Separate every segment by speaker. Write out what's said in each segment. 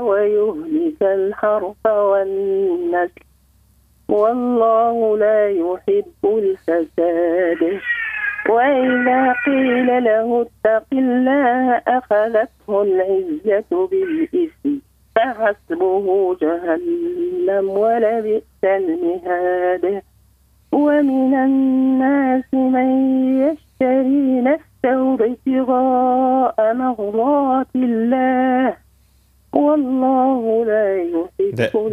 Speaker 1: ويهلك الحرث والنسل، والله لا يحب الفساد. وإذا قيل له اتق الله أخذته العزة بالإثم فحسبه جهنم ولبئس المهاد. ومن الناس من يشتري نفسه ابتغاء مرضات الله، والله لا يحب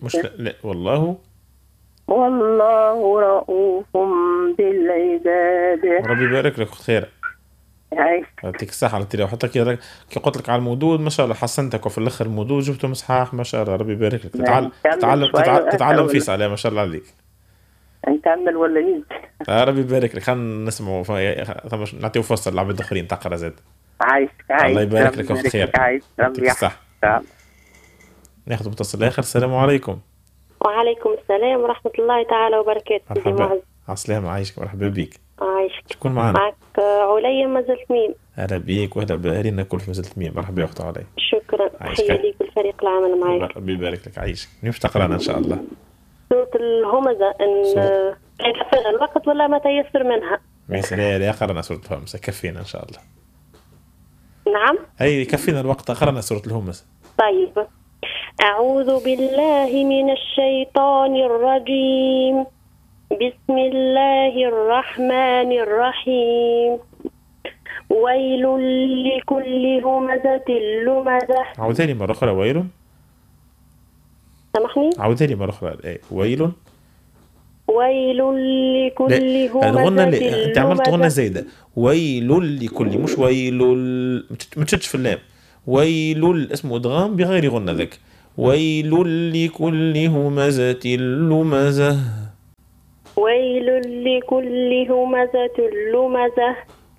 Speaker 1: والله رؤوف بالعباد.
Speaker 2: ربي يبارك لك خير. يعطيك الصحة. حتى كي قلت لك على المودود ما شاء الله حسنتك، وفي الاخر المودود جبته مصحاح ما شاء الله. ربي يبارك لك. تتعلم في عليه ما شاء الله عليك.
Speaker 1: نكمل ولا يجي؟
Speaker 2: ربي يبارك لك. خلينا نسمعوا نعطيو فرصة للعباد الاخرين تقرا زاد.
Speaker 1: عايشك.
Speaker 2: الله يبارك لك وخير.
Speaker 1: يعطيك
Speaker 2: الصحة. ناخذ متصل اخر. السلام عليكم.
Speaker 3: وعليكم السلام ورحمة الله تعالى وبركاته.
Speaker 2: مرحبا. عسلامة. عايشك. مرحبا بك.
Speaker 3: عايشك.
Speaker 2: شكون معنا؟
Speaker 3: معك عليا مازلت ميم.
Speaker 2: اهلا بيك واهلا باهالينا الكل في مازلت ميم. مرحبا يا اخت علي.
Speaker 3: شكرا. تحية ليك والفريق العمل معك.
Speaker 2: ربي يبارك لك. عايشك. نمشي تقرانا ان شاء الله
Speaker 3: سورة الهمزة. ان كيفنا الوقت ولا ما تيسر منها؟
Speaker 2: يا قرأنا سورة الهمزة. كفينا ان شاء الله.
Speaker 3: نعم.
Speaker 2: اي كفينا الوقت. قرأنا سورة الهمزة.
Speaker 3: طيب. أعوذ بالله من الشيطان الرجيم. بسم الله الرحمن الرحيم. ويل لكل همزة لمزة.
Speaker 2: عاوداني مرة أخرى. ويل.
Speaker 3: سامحني.
Speaker 2: عاوداني مرة أخرى. ويل.
Speaker 3: ويل لكل همزة
Speaker 2: الغنة اللي أنت عملت غنة زايدة. ويل لكل مش ويل ما تشدش في اللام. ويل اسمه إدغام بغير غنة ذاك. ويل لكل همزة لمزة.
Speaker 3: ويل لكل همزة لمزة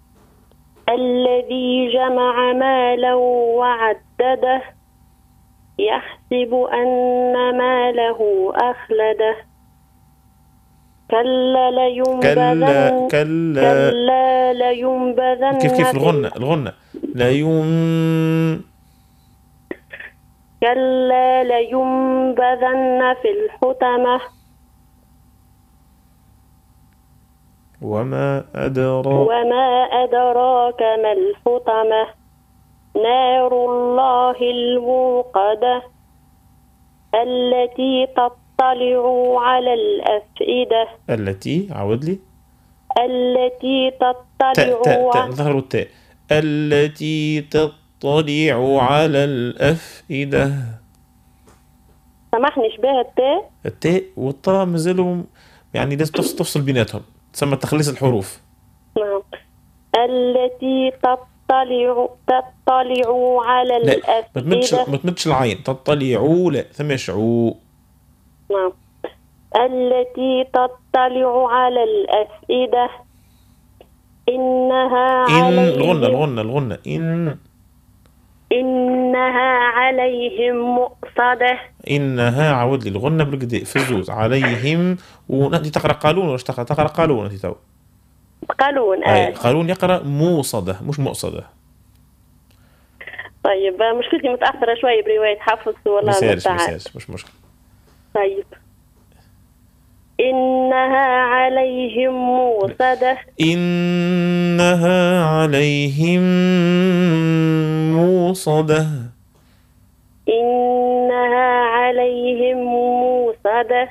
Speaker 3: الذي جمع مالا وعدده يحسب أن ماله أخلده كلا لينبذن. كلا لينبذن.
Speaker 2: كيف الغنة
Speaker 3: كلا لينبذن في الحطمة.
Speaker 2: وما
Speaker 3: أدراك ما الحطمة. نار الله الموقدة التي تطلع على الأفئدة.
Speaker 2: التي عود لي.
Speaker 3: التي تطلع
Speaker 2: ظهر التاء. التي تطلع على الأفئدة.
Speaker 3: سامحني شبه
Speaker 2: التاء والطاء مازالوا يعني لازم تفصل بيناتهم. تسمى تخليص الحروف.
Speaker 3: نعم. التي تطلع على الأفئدة.
Speaker 2: ما تمدش العين. تطلع لا ثمش عو.
Speaker 3: نعم. التي تطلع على الأفئدة إنها
Speaker 2: الغنة
Speaker 3: إنها عليهم مؤصدة.
Speaker 2: إنها عود لي الغنة بالقداء في الزوز عليهم. ونأتي تقرأ قالون ولا تقرأ قالون أنت تو؟
Speaker 3: قالون.
Speaker 2: قالون يقرأ موصدة مش مؤصدة.
Speaker 3: طيب مشكلتي متأخرة شوي برواية حفص ولا
Speaker 2: مش مشكلة.
Speaker 3: طيب. إنها عليهم موصدة.
Speaker 2: إنها عليهم موصدة.
Speaker 3: إنها عليهم موصدة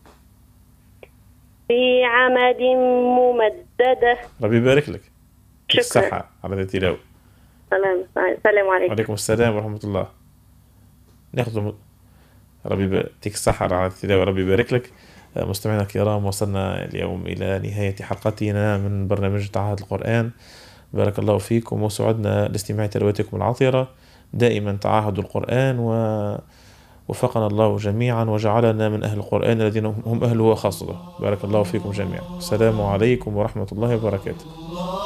Speaker 3: في عمد ممددة.
Speaker 2: ربي يبارك لك.
Speaker 3: شكرا.
Speaker 2: الصحة على التلاوة.
Speaker 3: السلام عليكم.
Speaker 2: وعليكم السلام ورحمة الله. ناخذ ربي يعطيك الصحة على التلاوة. ربي يبارك لك. مستمعينا الكرام وصلنا اليوم إلى نهاية حلقتنا من برنامج تعهد القرآن. بارك الله فيكم وسعدنا لاستماع تلاوتكم العطرة. دائما تعاهدوا القرآن ووفقنا الله جميعا وجعلنا من أهل القرآن الذين هم أهله وخاصته. بارك الله فيكم جميعا. السلام عليكم ورحمة الله وبركاته.